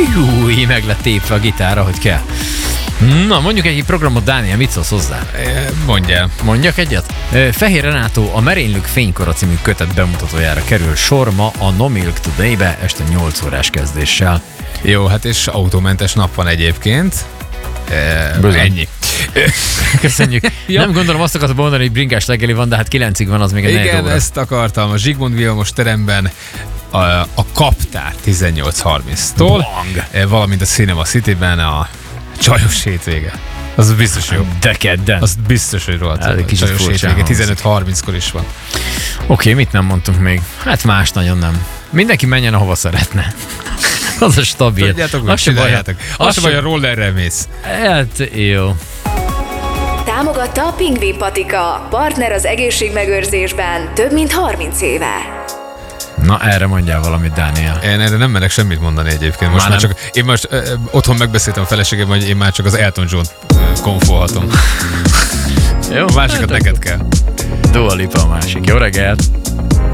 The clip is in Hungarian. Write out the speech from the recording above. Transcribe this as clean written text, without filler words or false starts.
Júj, meg lett tépve a gitár, ahogy kell. Na, mondjuk egy programot, Dániel, mit szólsz hozzá? Mondjál. Mondjak egyet? Fehér Renátó a Merénylők fénykora című kötet bemutatójára kerül sor ma a No Milk Today-be este 8 órás kezdéssel. Jó, hát és autómentes nap van egyébként. Ennyi. Köszönjük. Ja. Nem gondolom azt akartam mondani, hogy bringás reggeli van, de hát 9-ig van, az még egy Igen, óra. ezt akartam. A Zsigmond Vilmos teremben a Kaptár 18:30-tól, valamint a Cinema City-ben a Csajos hétvége. Az biztos jó. De kedden. Az biztos, hogy rohadt. Ez egy kicsit Csajos furcsán hétvége, hangzik. 15:30-kor is van. Oké, mit nem mondtunk még? Hát más nagyon nem. Mindenki menjen, ahova szeretne. Az a stabil. Tudjátok, hogy csináljátok. Az sem baj, a rollerrel mész. Hát, jó. Támogatta a Pingvin Patika, partner az egészségmegőrzésben több mint 30 éve. Na, erre mondjál valamit, Dániel. Én erre nem merek semmit mondani egyébként. Most Már már nem. csak, én most otthon megbeszéltem a feleségem, hogy én már csak az Elton John-t konfolhatom. Jó, A másikat neked kell. Dua Lipa a másik. Jó reggelt!